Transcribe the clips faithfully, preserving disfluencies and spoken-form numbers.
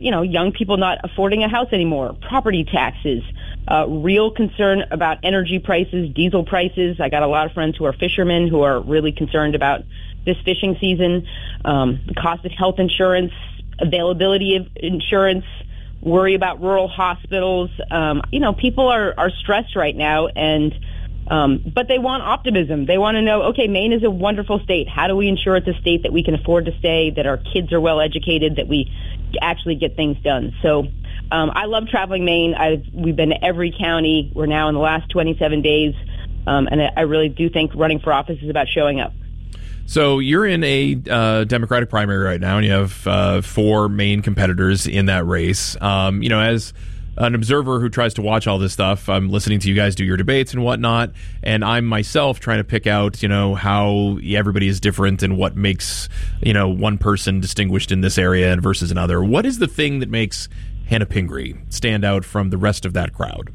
you know, young people not affording a house anymore, property taxes, uh, real concern about energy prices, diesel prices. I got a lot of friends who are fishermen who are really concerned about this fishing season, um, the cost of health insurance, availability of insurance, worry about rural hospitals. Um, you know, people are, are stressed right now, and um, but they want optimism. They want to know, okay, Maine is a wonderful state. How do we ensure it's a state that we can afford to stay, that our kids are well educated, that we actually get things done? So um, I love traveling Maine. I've, we've been to every county. We're now in the last twenty-seven days, um, and I really do think running for office is about showing up. So you're in a uh, Democratic primary right now, and you have uh, four main competitors in that race. Um, you know, as an observer who tries to watch all this stuff, I'm listening to you guys do your debates and whatnot, and I'm myself trying to pick out, you know, how everybody is different and what makes, you know, one person distinguished in this area versus another. What is the thing that makes Hannah Pingree stand out from the rest of that crowd?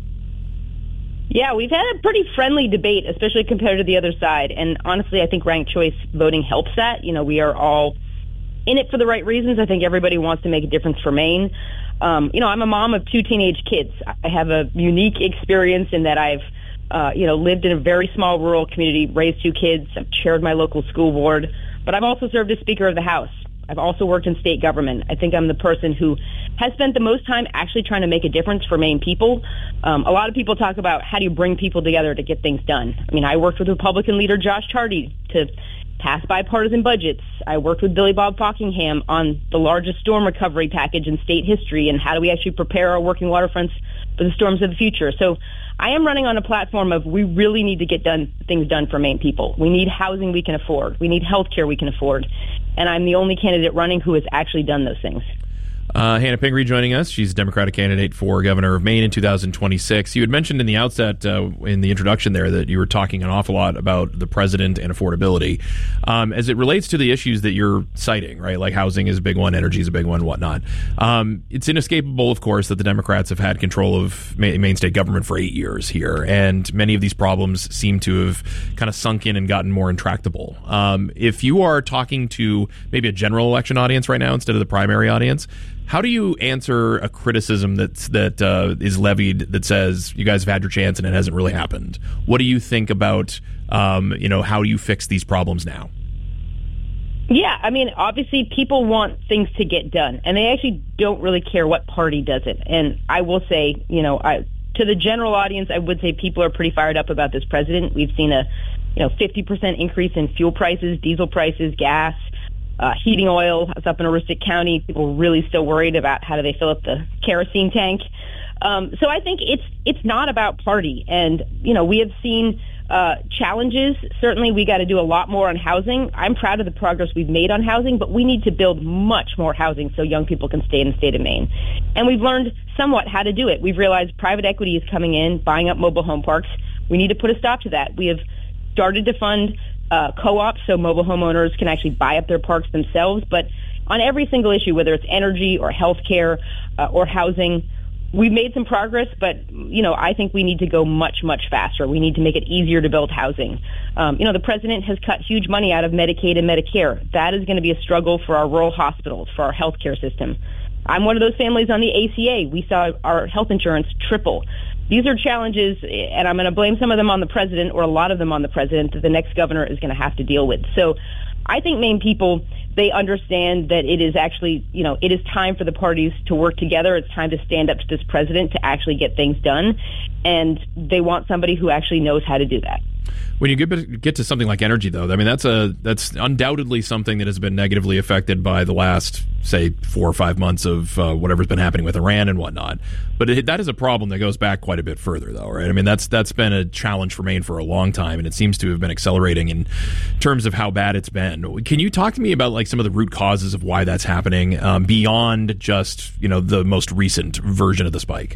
Yeah, we've had a pretty friendly debate, especially compared to the other side. And honestly, I think ranked choice voting helps that. You know, we are all in it for the right reasons. I think everybody wants to make a difference for Maine. Um, you know, I'm a mom of two teenage kids. I have a unique experience in that I've, uh, you know, lived in a very small rural community, raised two kids. I've chaired my local school board, but I've also served as Speaker of the House. I've also worked in state government. I think I'm the person who has spent the most time actually trying to make a difference for Maine people. Um, a lot of people talk about how do you bring people together to get things done. I mean, I worked with Republican leader Josh Chardy to pass bipartisan budgets. I worked with Billy Bob Fockingham on the largest storm recovery package in state history and how do we actually prepare our working waterfronts for the storms of the future. So I am running on a platform of we really need to get done things done for Maine people. We need housing we can afford. We need health care we can afford. And I'm the only candidate running who has actually done those things. Uh, Hannah Pingree joining us. She's a Democratic candidate for governor of Maine in two thousand twenty-six. You had mentioned in the outset, uh, in the introduction there, that you were talking an awful lot about the president and affordability. Um, as it relates to the issues that you're citing, right, like housing is a big one, energy is a big one, whatnot. Um, it's inescapable, of course, that the Democrats have had control of Maine state government for eight years here, and many of these problems seem to have kind of sunk in and gotten more intractable. Um, if you are talking to maybe a general election audience right now instead of the primary audience, how do you answer a criticism that's, that uh, is levied that says you guys have had your chance and it hasn't really happened? What do you think about, um, you know, how you fix these problems now? Yeah, I mean, obviously people want things to get done, and they actually don't really care what party does it. And I will say, you know, I, to the general audience, I would say people are pretty fired up about this president. We've seen a, you know, fifty percent increase in fuel prices, diesel prices, gas. Uh, heating oil. I was up in Aroostook County. People were really still worried about how do they fill up the kerosene tank. Um, so I think it's it's not about party. And, you know, we have seen uh, challenges. Certainly we got to do a lot more on housing. I'm proud of the progress we've made on housing, but we need to build much more housing so young people can stay in the state of Maine. And we've learned somewhat how to do it. We've realized private equity is coming in, buying up mobile home parks. We need to put a stop to that. We have started to fund Uh, co-ops so mobile homeowners can actually buy up their parks themselves. But on every single issue, whether it's energy or healthcare uh, or housing, we've made some progress, but, you know, I think we need to go much, much faster. We need to make it easier to build housing. Um, you know, the president has cut huge money out of Medicaid and Medicare. That is going to be a struggle for our rural hospitals, for our healthcare system. I'm one of those families on the A C A. We saw our health insurance triple. These are challenges, and I'm going to blame some of them on the president, or a lot of them on the president, that the next governor is going to have to deal with. So I think Maine people, they understand that it is actually, you know, it is time for the parties to work together. It's time to stand up to this president to actually get things done. And they want somebody who actually knows how to do that. When you get get to something like energy, though, I mean, that's a that's undoubtedly something that has been negatively affected by the last, say, four or five months of uh, whatever's been happening with Iran and whatnot. But it, that is a problem that goes back quite a bit further, though, right? I mean, that's that's been a challenge for Maine for a long time, and it seems to have been accelerating in terms of how bad it's been. Can you talk to me about like some of the root causes of why that's happening um, beyond just, you know, the most recent version of the spike?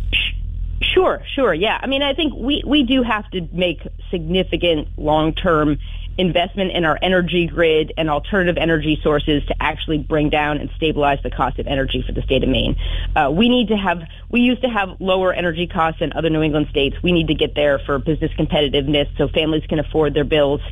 Sure, sure, yeah. I mean, I think we, we do have to make significant long-term investment in our energy grid and alternative energy sources to actually bring down and stabilize the cost of energy for the state of Maine. Uh, we need to have, we used to have lower energy costs than other New England states. We need to get there for business competitiveness so families can afford their bills.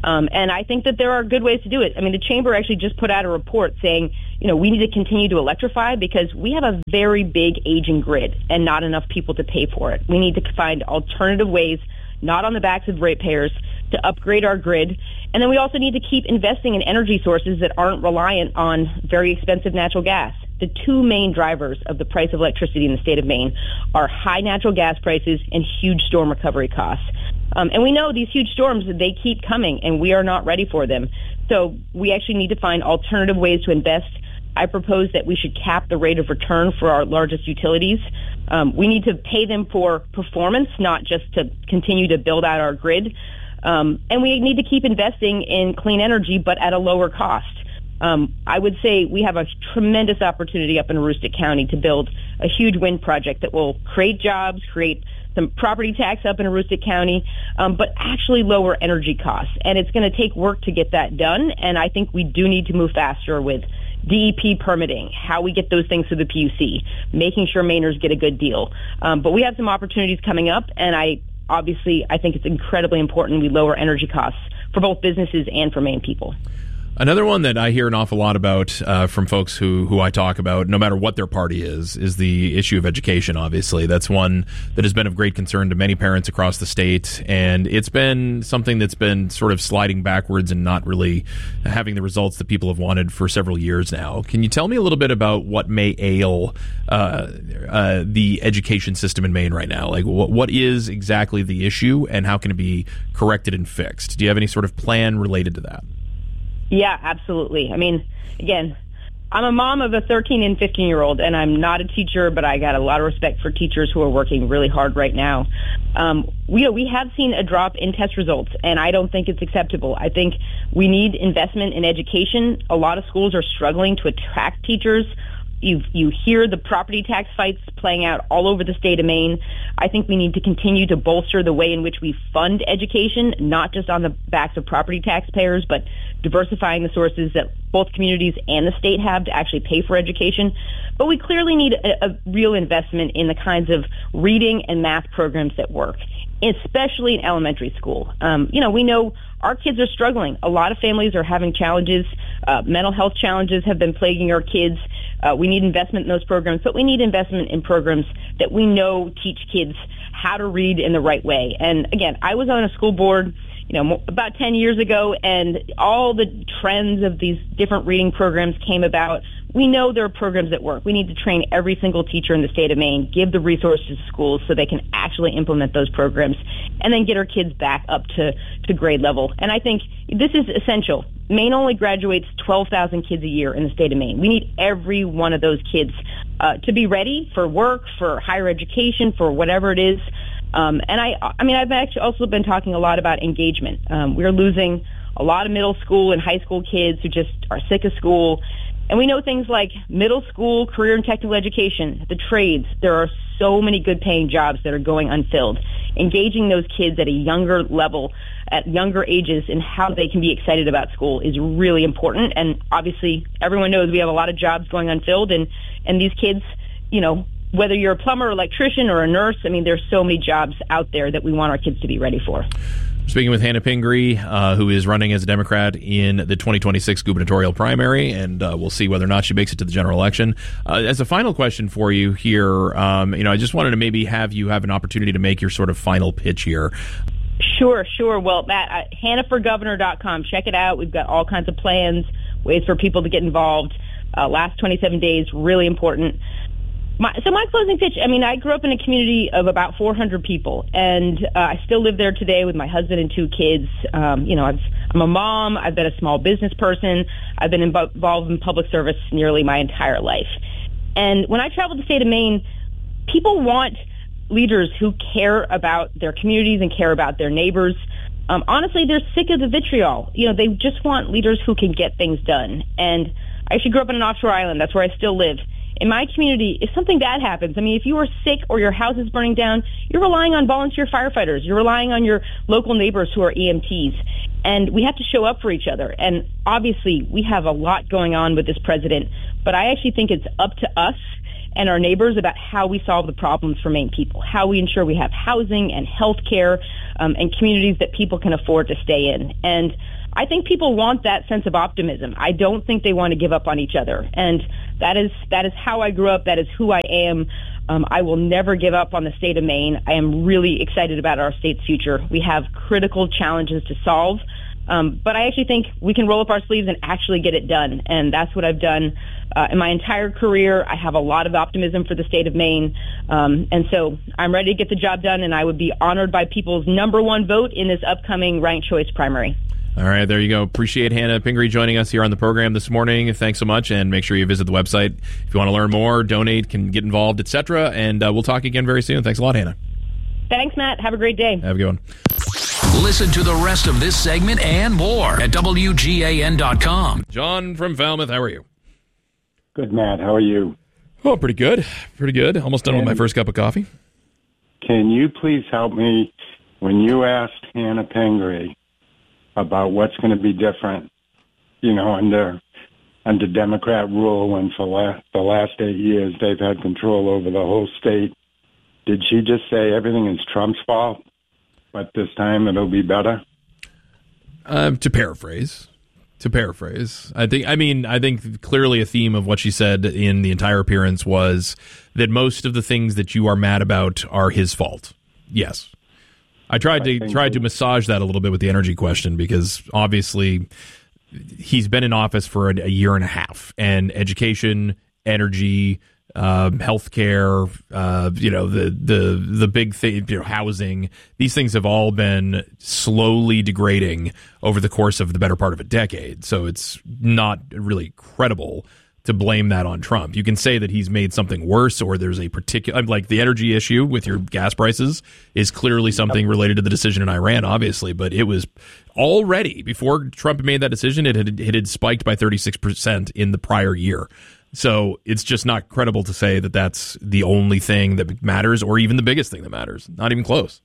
Um, and I think that there are good ways to do it. I mean, the chamber actually just put out a report saying, you know, we need to continue to electrify because we have a very big aging grid and not enough people to pay for it. We need to find alternative ways, not on the backs of ratepayers, to upgrade our grid. And then we also need to keep investing in energy sources that aren't reliant on very expensive natural gas. The two main drivers of the price of electricity in the state of Maine are high natural gas prices and huge storm recovery costs. Um, and we know these huge storms, they keep coming, and we are not ready for them. So we actually need to find alternative ways to invest. I propose that we should cap the rate of return for our largest utilities. Um, we need to pay them for performance, not just to continue to build out our grid. Um, and we need to keep investing in clean energy, but at a lower cost. Um, I would say we have a tremendous opportunity up in Aroostook County to build a huge wind project that will create jobs, create some property tax up in Aroostook County, um, but actually lower energy costs. And it's going to take work to get that done. And I think we do need to move faster with D E P permitting, how we get those things through the P U C, making sure Mainers get a good deal. Um, but we have some opportunities coming up, and I obviously I think it's incredibly important we lower energy costs for both businesses and for Maine people. Another one that I hear an awful lot about uh, from folks who, who I talk about, no matter what their party is, is the issue of education, obviously. That's one that has been of great concern to many parents across the state, and it's been something that's been sort of sliding backwards and not really having the results that people have wanted for several years now. Can you tell me a little bit about what may ail uh, uh, the education system in Maine right now? Like, what, what is exactly the issue, and how can it be corrected and fixed? Do you have any sort of plan related to that? Yeah, absolutely. I mean, again, I'm a mom of a thirteen and fifteen year old, and I'm not a teacher, but I got a lot of respect for teachers who are working really hard right now. Um, we, we have seen a drop in test results, and I don't think it's acceptable. I think we need investment in education. A lot of schools are struggling to attract teachers. You you hear the property tax fights playing out all over the state of Maine. I think we need to continue to bolster the way in which we fund education, not just on the backs of property taxpayers, but diversifying the sources that both communities and the state have to actually pay for education. But we clearly need a, a real investment in the kinds of reading and math programs that work, especially in elementary school. Um, you know, we know our kids are struggling. A lot of families are having challenges. Uh, mental health challenges have been plaguing our kids. Uh, we need investment in those programs, but we need investment in programs that we know teach kids how to read in the right way. And again, I was on a school board, you know, about ten years ago, and all the trends of these different reading programs came about. We know there are programs that work. We need to train every single teacher in the state of Maine, give the resources to schools so they can actually implement those programs, and then get our kids back up to, to grade level. And I think this is essential. Maine only graduates twelve thousand kids a year in the state of Maine. We need every one of those kids uh, to be ready for work, for higher education, for whatever it is. Um, and I, I mean, I've actually also been talking a lot about engagement. Um, we're losing a lot of middle school and high school kids who just are sick of school. And we know things like middle school, career and technical education, the trades. There are so many good paying jobs that are going unfilled. Engaging those kids at a younger level, at younger ages, and how they can be excited about school is really important. And obviously, everyone knows we have a lot of jobs going unfilled, and, and these kids, you know, whether you're a plumber, electrician, or a nurse, I mean, there's so many jobs out there that we want our kids to be ready for. Speaking with Hannah Pingree, uh, who is running as a Democrat in the twenty twenty-six gubernatorial primary, and uh, we'll see whether or not she makes it to the general election. Uh, as a final question for you here, um, you know, I just wanted to maybe have you have an opportunity to make your sort of final pitch here. Sure, sure. Well, Matt, uh, hannah for governor dot com. Check it out. We've got all kinds of plans, ways for people to get involved. Uh, last twenty-seven days, really important. My, so my closing pitch, I mean, I grew up in a community of about four hundred people, and uh, I still live there today with my husband and two kids. Um, you know, I've, I'm a mom. I've been a small business person. I've been involved in public service nearly my entire life. And when I travel the state of Maine, people want leaders who care about their communities and care about their neighbors. Um, honestly, they're sick of the vitriol. You know, they just want leaders who can get things done. And I actually grew up on an offshore island. That's where I still live. In my community, if something bad happens, I mean, if you are sick or your house is burning down, you're relying on volunteer firefighters. You're relying on your local neighbors who are E M Ts. And we have to show up for each other. And obviously, we have a lot going on with this president, but I actually think it's up to us and our neighbors about how we solve the problems for Maine people, how we ensure we have housing and health care um, and communities that people can afford to stay in. And I think people want that sense of optimism. I don't think they want to give up on each other. And that is that is how I grew up. That is who I am. Um, I will never give up on the state of Maine. I am really excited about our state's future. We have critical challenges to solve. Um, but I actually think we can roll up our sleeves and actually get it done. And that's what I've done uh, in my entire career. I have a lot of optimism for the state of Maine. Um, and so I'm ready to get the job done. And I would be honored by people's number one vote in this upcoming ranked choice primary. All right, there you go. Appreciate Hannah Pingree joining us here on the program this morning. Thanks so much, and make sure you visit the website if you want to learn more, donate, can get involved, et cetera. And uh, we'll talk again very soon. Thanks a lot, Hannah. Thanks, Matt. Have a great day. Have a good one. Listen to the rest of this segment and more at W G A N dot com. John from Falmouth, how are you? Good, Matt. How are you? Oh, pretty good. Pretty good. Almost done can, with my first cup of coffee. Can you please help me when you asked Hannah Pingree about what's going to be different, you know, under under Democrat rule when for la- the last eight years they've had control over the whole state? Did she just say everything is Trump's fault, but this time it'll be better? Um, to paraphrase, to paraphrase, I think. I mean, I think clearly a theme of what she said in the entire appearance was that most of the things that you are mad about are his fault. Yes. I tried to tried to massage that a little bit with the energy question because obviously he's been in office for a, a year and a half, and education, energy, uh, healthcare, uh, you know, the the the big thing, you know, housing. These things have all been slowly degrading over the course of the better part of a decade. So it's not really credible to blame that on Trump. You can say that he's made something worse, or there's a particular, like the energy issue with your gas prices is clearly something related to the decision in Iran, obviously, but it was already, before Trump made that decision, it had, it had spiked by thirty-six percent in the prior year. So it's just not credible to say that that's the only thing that matters, or even the biggest thing that matters. Not even close.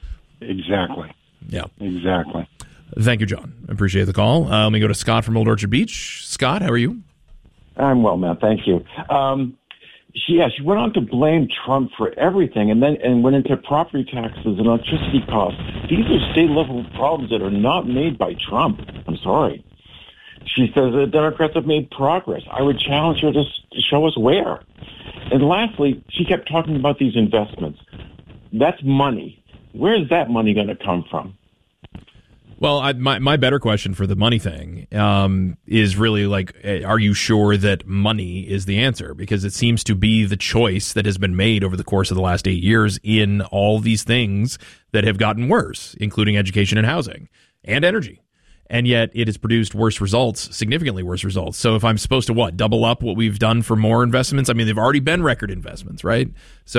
Exactly. Yeah. Exactly. Thank you, John. I appreciate the call. Uh, let me go to Scott from Old Orchard Beach. Scott, how are you? I'm well, Matt. Thank you. Um, she, yeah, she went on to blame Trump for everything, and then and went into property taxes and electricity costs. These are state-level problems that are not made by Trump. I'm sorry. She says the Democrats have made progress. I would challenge her to, to show us where. And lastly, she kept talking about these investments. That's money. Where is that money going to come from? Well, I, my my better question for the money thing um, is really like, are you sure that money is the answer? Because it seems to be the choice that has been made over the course of the last eight years in all these things that have gotten worse, including education and housing and energy. And yet it has produced worse results, significantly worse results. So if I'm supposed to, what, double up what we've done for more investments? I mean, they've already been record investments, right?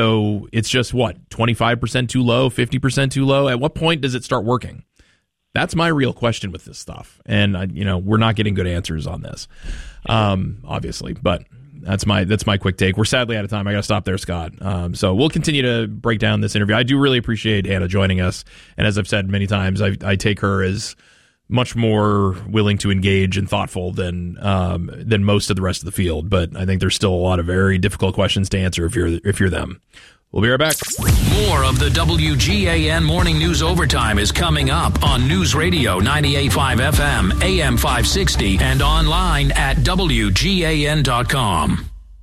So it's just, what, twenty-five percent too low, fifty percent too low? At what point does it start working? That's my real question with this stuff. And, I, you know, we're not getting good answers on this, um, obviously. But that's my that's my quick take. We're sadly out of time. I got to stop there, Scott. Um, so we'll continue to break down this interview. I do really appreciate Hannah joining us. And as I've said many times, I, I take her as much more willing to engage and thoughtful than um, than most of the rest of the field. But I think there's still a lot of very difficult questions to answer if you're if you're them. We'll be right back. More of the W G A N Morning News Overtime is coming up on News Radio ninety-eight point five F M, A M five sixty, and online at W G A N dot com.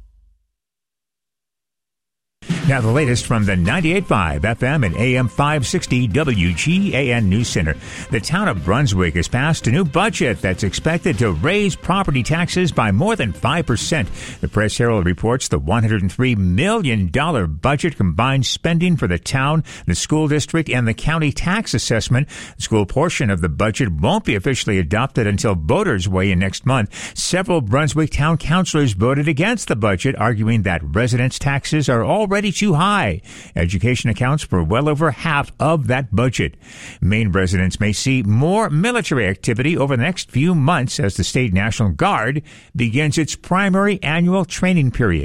Now the latest from the ninety-eight point five F M and A M five sixty W G A N News Center. The town of Brunswick has passed a new budget that's expected to raise property taxes by more than five percent. The Press Herald reports the one hundred three million dollars budget combines spending for the town, the school district, and the county tax assessment. The school portion of the budget won't be officially adopted until voters weigh in next month. Several Brunswick town councilors voted against the budget, arguing that residents' taxes are already too high. Education accounts for well over half of that budget. Maine residents may see more military activity over the next few months as the State National Guard begins its primary annual training period.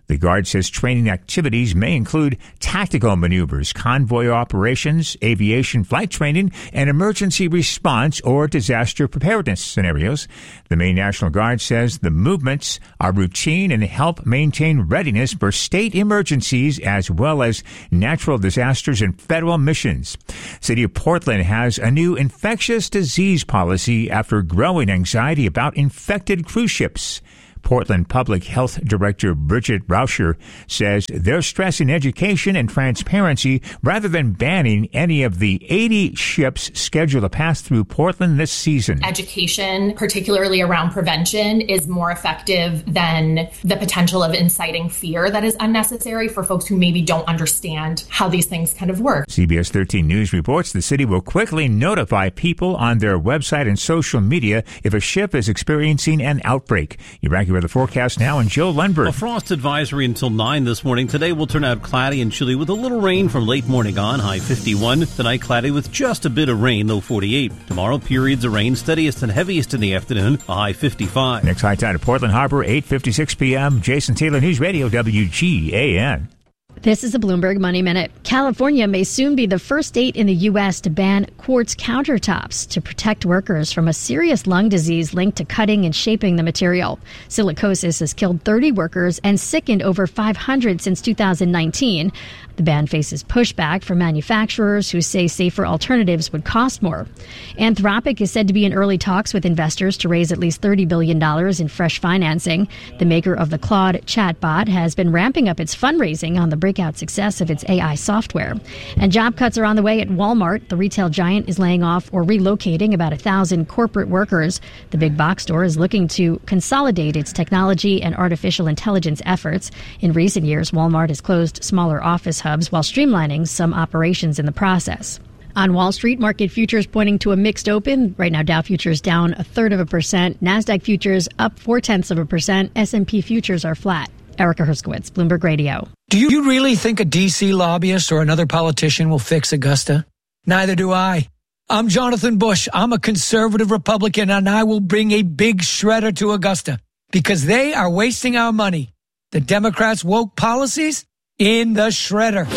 The Guard says training activities may include tactical maneuvers, convoy operations, aviation flight training, and emergency response or disaster preparedness scenarios. The Maine National Guard says the movements are routine and help maintain readiness for state emergencies as well as natural disasters and federal missions. City of Portland has a new infectious disease policy after growing anxiety about infected cruise ships. Portland Public Health Director Bridget Rauscher says they're stressing education and transparency rather than banning any of the eighty ships scheduled to pass through Portland this season. Education, particularly around prevention, is more effective than the potential of inciting fear that is unnecessary for folks who maybe don't understand how these things kind of work. C B S thirteen News reports the city will quickly notify people on their website and social media if a ship is experiencing an outbreak. Your accurate the forecast now, and Joe Lundberg. A frost advisory until nine this morning. Today will turn out cloudy and chilly with a little rain from late morning on, high fifty-one. Tonight cloudy with just a bit of rain, low forty-eight. Tomorrow periods of rain, steadiest and heaviest in the afternoon, a high fifty-five. Next high tide at Portland Harbor, eight fifty-six p.m. Jason Taylor, News Radio, W G A N. This is a Bloomberg Money Minute. California may soon be the first state in the U S to ban quartz countertops to protect workers from a serious lung disease linked to cutting and shaping the material. Silicosis has killed thirty workers and sickened over five hundred since two thousand nineteen. The ban faces pushback from manufacturers who say safer alternatives would cost more. Anthropic is said to be in early talks with investors to raise at least thirty billion dollars in fresh financing. The maker of the Claude chatbot has been ramping up its fundraising on the breakout success of its A I software. And job cuts are on the way at Walmart. The retail giant is laying off or relocating about a thousand corporate workers. The big box store is looking to consolidate its technology and artificial intelligence efforts. In recent years, Walmart has closed smaller office hubs while streamlining some operations in the process. On Wall Street, market futures pointing to a mixed open. Right now, Dow futures down a third of a percent. NASDAQ futures up four-tenths of a percent. S and P futures are flat. Erica Herskowitz, Bloomberg Radio. Do you really think a D C lobbyist or another politician will fix Augusta? Neither do I. I'm Jonathan Bush. I'm a conservative Republican, and I will bring a big shredder to Augusta because they are wasting our money. The Democrats' woke policies? In the shredder.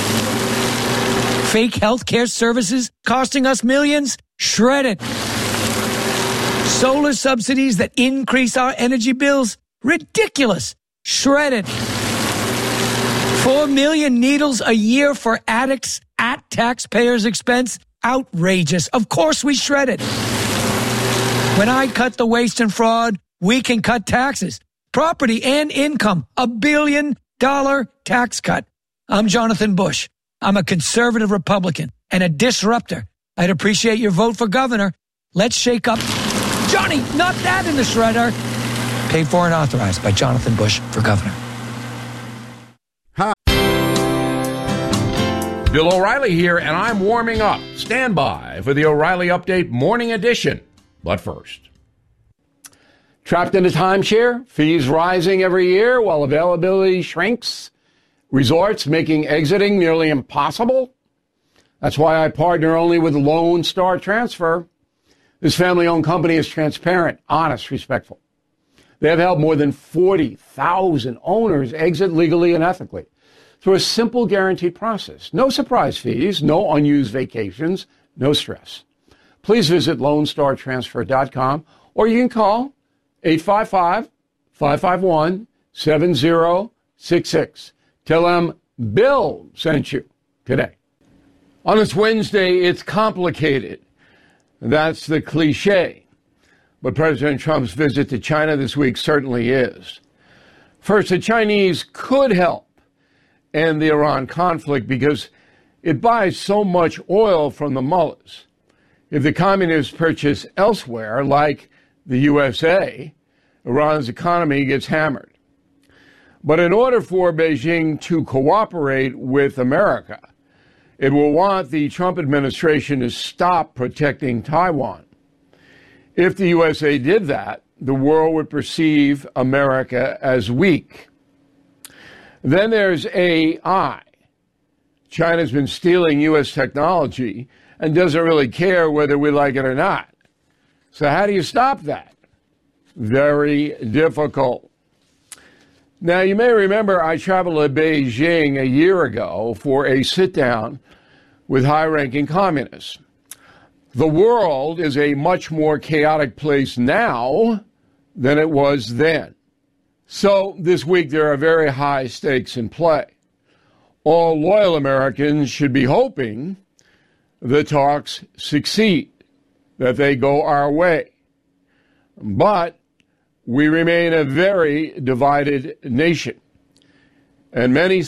Fake health care services costing us millions? Shred it. Solar subsidies that increase our energy bills? Ridiculous. Shred it. Four million needles a year for addicts at taxpayers' expense? Outrageous. Of course we shred it. When I cut the waste and fraud, we can cut taxes, property and income. A billion dollar tax cut. I'm Jonathan Bush. I'm a conservative Republican and a disruptor. I'd appreciate your vote for governor. Let's shake up. Johnny, not that in the shredder. Paid for and authorized by Jonathan Bush for governor. Hi. Bill O'Reilly here, and I'm warming up. Stand by for the O'Reilly Update Morning Edition. But first, trapped in a timeshare, fees rising every year while availability shrinks, resorts making exiting nearly impossible. That's why I partner only with Lone Star Transfer. This family-owned company is transparent, honest, respectful. They have helped more than forty thousand owners exit legally and ethically through a simple guaranteed process. No surprise fees, no unused vacations, no stress. Please visit lone star transfer dot com or you can call eight five five, five five one, seven zero six six. Tell them Bill sent you today. On this Wednesday, it's complicated. That's the cliche. But President Trump's visit to China this week certainly is. First, the Chinese could help end the Iran conflict because it buys so much oil from the mullahs. If the communists purchase elsewhere, like the U S A, Iran's economy gets hammered. But in order for Beijing to cooperate with America, it will want the Trump administration to stop protecting Taiwan. If the U S A did that, the world would perceive America as weak. Then there's A I. China's been stealing U S technology and doesn't really care whether we like it or not. So how do you stop that? Very difficult. Now, you may remember I traveled to Beijing a year ago for a sit-down with high-ranking communists. The world is a much more chaotic place now than it was then. So this week there are very high stakes in play. All loyal Americans should be hoping the talks succeed, that they go our way. But we remain a very divided nation, and many